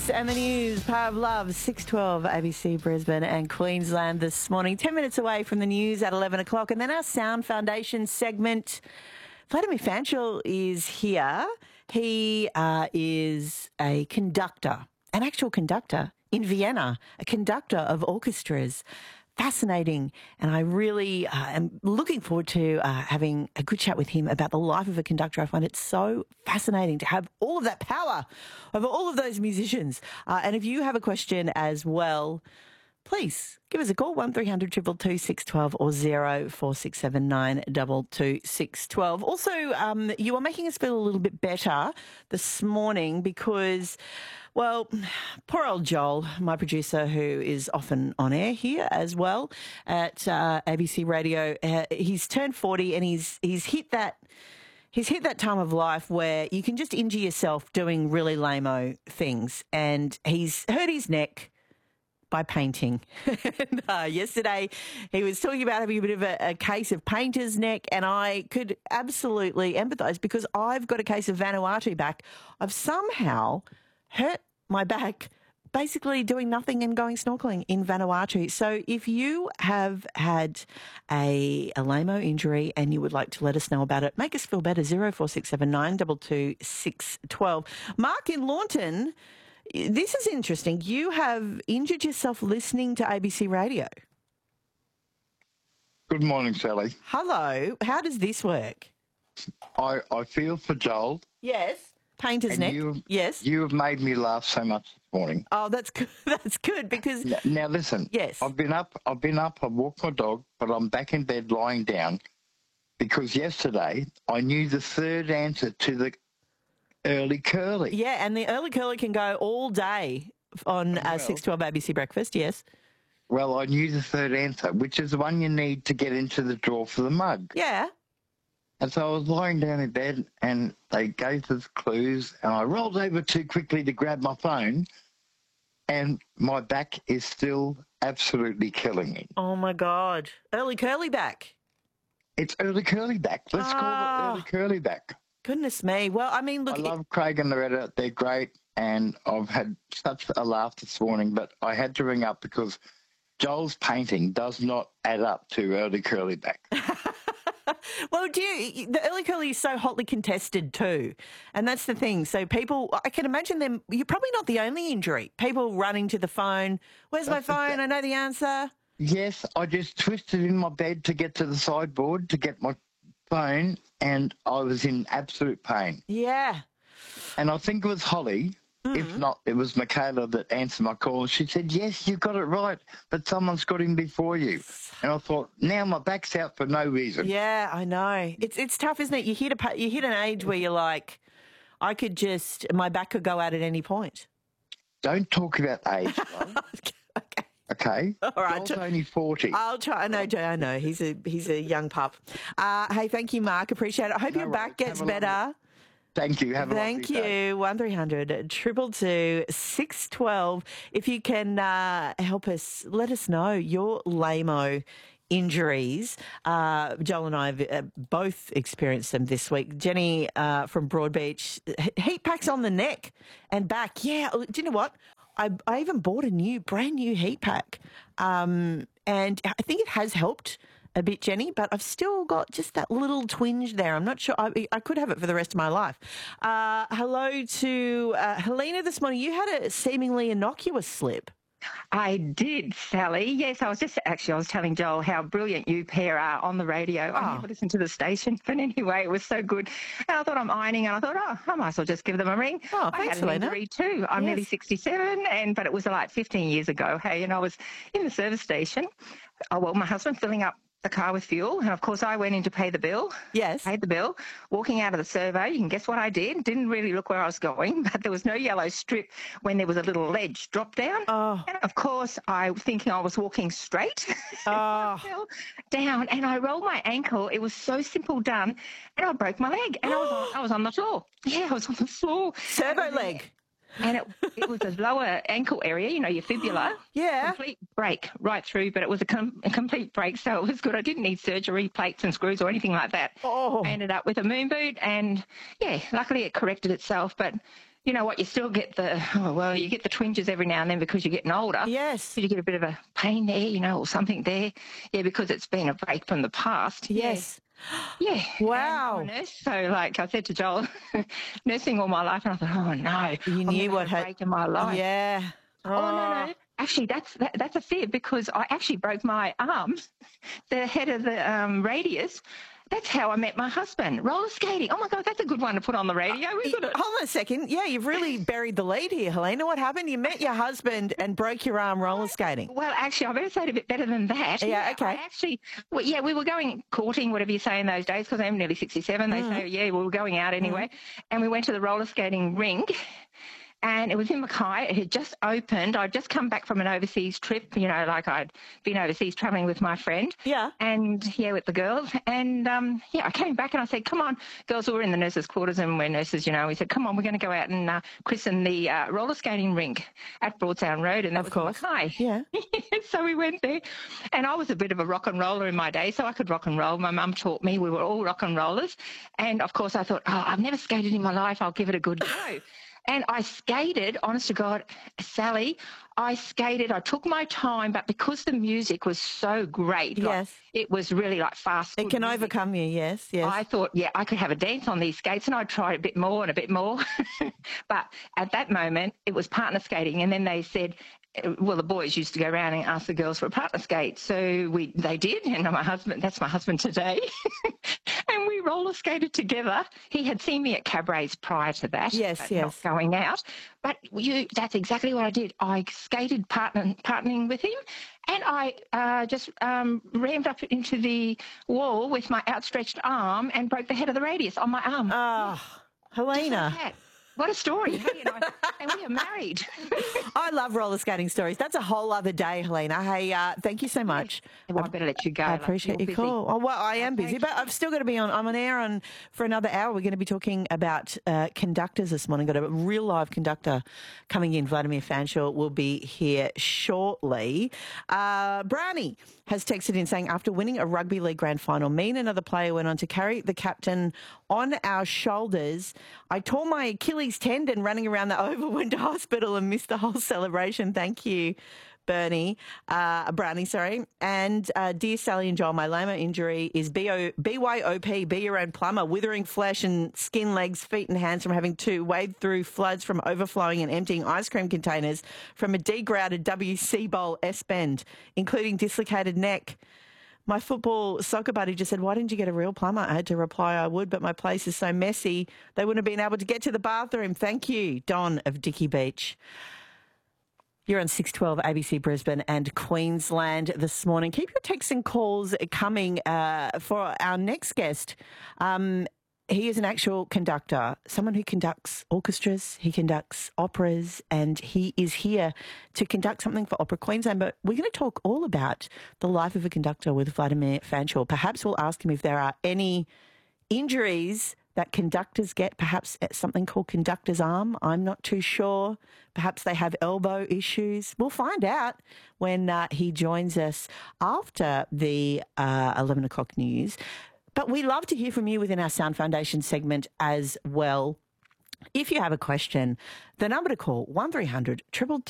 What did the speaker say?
This and the news, Power of Love, 6:12, ABC Brisbane and Queensland this morning. 10 minutes away from the news at 11 o'clock. And then our Sound Foundation segment. Vladimir Fanchel is here. He is a conductor, an actual conductor in Vienna, a conductor of orchestras. Fascinating, and I really am looking forward to having a good chat with him about the life of a conductor. I find it so fascinating to have all of that power over all of those musicians. And if you have a question as well, please give us a call, 1300 222 612 or 0467 222 612. Also, you are making us feel a little bit better this morning because, well, poor old Joel, my producer, who is often on air here as well at ABC Radio, he's turned 40 and he's hit that time of life where you can just injure yourself doing really lame-o things, and he's hurt his neck by painting. And, yesterday he was talking about having a bit of a case of painter's neck, and I could absolutely empathise because I've got a case of Vanuatu back. I've somehow hurt my back basically doing nothing and going snorkeling in Vanuatu. So if you have had a lame-o injury and you would like to let us know about it, make us feel better, 0467 222 612. Mark in Launton, this is interesting. You have injured yourself listening to ABC Radio. Good morning, Sally. Hello. How does this work? I feel for Joel. Yes. Painter's neck. Yes. You have made me laugh so much this morning. Oh, that's good. That's good because Now listen. Yes. I've been up, I've walked my dog, but I'm back in bed lying down because yesterday I knew the third answer to the early curly. Yeah, and the early curly can go all day on 612 ABC Breakfast, yes. Well, I knew the third answer, which is the one you need to get into the drawer for the mug. Yeah. And so I was lying down in bed and they gave us clues and I rolled over too quickly to grab my phone and my back is still absolutely killing me. Oh, my God. Early curly back. It's early curly back. Let's call it early curly back. Goodness me. Well, I mean, look. I love Craig and Loretta. They're great. And I've had such a laugh this morning, but I had to ring up because Joel's painting does not add up to early curly back. Well, the early curly is so hotly contested too. And that's the thing. So people, I can imagine them, you're probably not the only injury. People running to the phone. Where's my phone? I know the answer. Yes, I just twisted in my bed to get to the sideboard to get my phone and I was in absolute pain. Yeah. And I think it was Holly. If not, it was Michaela that answered my call. She said, yes, you got it right, but someone's got him before you. And I thought, now my back's out for no reason. Yeah, I know. It's tough, isn't it? You hit an age where you're like, my back could go out at any point. Don't talk about age, Okay. All right. Joel's only 40. I'll try. I know. He's a young pup. Hey, thank you, Mark. Appreciate it. I hope your back gets better. Thank you. Thank you. 1300 222 612. If you can help us, let us know your lame-o injuries. Joel and I have both experienced them this week. Jenny from Broadbeach, heat packs on the neck and back. Yeah, do you know what? I even bought a brand new heat pack, and I think it has helped a bit, Jenny, but I've still got just that little twinge there. I'm not sure. I could have it for the rest of my life. Hello to Helena this morning. You had a seemingly innocuous slip. I did, Sally. Yes, I was telling Joel how brilliant you pair are on the radio. I never listened to the station, but anyway, it was so good. And I thought I'm ironing, and I thought, I might as well just give them a ring. Oh, I thanks, had an Helena. injury too. I'm nearly 67, but it was like 15 years ago. Hey, and I was in the service station. Oh, well, my husband filling up the car with fuel, and of course I went in to pay the bill. Yes. Paid the bill. Walking out of the servo, you can guess what I did? Didn't really look where I was going, but there was no yellow strip when there was a little ledge drop down. Oh. And of course, thinking I was walking straight, I fell down and I rolled my ankle. It was so simple done, and I broke my leg. And I was on the floor. Yeah, I was on the floor. Servo leg. And it was the lower ankle area, you know, your fibula. Yeah. Complete break right through, but it was a complete break, so it was good. I didn't need surgery, plates and screws or anything like that. Oh. I ended up with a moon boot and, yeah, luckily it corrected itself. But, you know what, you still get you get the twinges every now and then because you're getting older. Yes. So you get a bit of a pain there, you know, or something there. Yeah, because it's been a break from the past. Yes. Yeah. Wow. And I'm a nurse, so like I said to Joel, nursing all my life, and I thought, oh no, You knew what had a break in my life. Yeah. Oh, no. Actually, that's a fib because I actually broke my arm, the head of the radius. That's how I met my husband, roller skating. Oh, my God, that's a good one to put on the radio, isn't it? Hold on a second. Yeah, you've really buried the lead here, Helena. What happened? You met your husband and broke your arm roller skating. Well, actually, I better say it a bit better than that. Yeah, okay. We were going courting, whatever you say in those days, because I'm nearly 67. They say, we were going out anyway. And we went to the roller skating rink. And it was in Mackay. It had just opened. I'd just come back from an overseas trip, you know, like I'd been overseas travelling with my friend. Yeah. And, with the girls. And, I came back and I said, come on, girls, we were in the nurses' quarters and we're nurses, you know. We said, come on, we're going to go out and christen the roller skating rink at Broadsound Road. And that was Mackay. Yeah. So we went there. And I was a bit of a rock and roller in my day, so I could rock and roll. My mum taught me. We were all rock and rollers. And, of course, I thought, I've never skated in my life. I'll give it a good go. And I skated, honest to God, Sally, I took my time, but because the music was so great, it was really like fast. It can overcome you, yes. I thought, I could have a dance on these skates, and I tried a bit more and a bit more. But at that moment, it was partner skating, and then they said, well, the boys used to go around and ask the girls for a partner skate. So they did, and that's my husband today. And we roller skated together. He had seen me at cabarets prior to that. Yes. Not going out. But that's exactly what I did. I skated partnering with him, and I just rammed up into the wall with my outstretched arm and broke the head of the radius on my arm. Oh, Helena. Like that. What a story. Hey, and we are married. I love roller skating stories. That's a whole other day, Helena. Hey, thank you so much. Well, I better let you go. I appreciate your call. Oh, well, I am busy, but I've still got to be on. I'm on air for another hour. We're going to be talking about conductors this morning. Got a real live conductor coming in. Vladimir Fanchel will be here shortly. Brownie has texted in saying, after winning a rugby league grand final, me and another player went on to carry the captain on our shoulders. I tore my Achilles tendon running around the oval, went to hospital and missed the whole celebration. Thank you, Brownie, sorry. And dear Sally and Joel, my lamo injury is BYOP, be your own plumber, withering flesh and skin, legs, feet and hands from having to wade through floods from overflowing and emptying ice cream containers from a degraded WC Bowl S-bend, including dislocated neck. My soccer buddy just said, why didn't you get a real plumber? I had to reply, I would, but my place is so messy, they wouldn't have been able to get to the bathroom. Thank you, Don of Dickey Beach. You're on 612 ABC Brisbane and Queensland this morning. Keep your texts and calls coming for our next guest. He is an actual conductor, someone who conducts orchestras, he conducts operas, and he is here to conduct something for Opera Queensland. But we're going to talk all about the life of a conductor with Vladimir Fanchel. Perhaps we'll ask him if there are any injuries that conductors get, perhaps something called conductor's arm. I'm not too sure. Perhaps they have elbow issues. We'll find out when he joins us after the 11 o'clock news. But we love to hear from you within our Sound Foundation segment as well. If you have a question, the number to call, 1300 222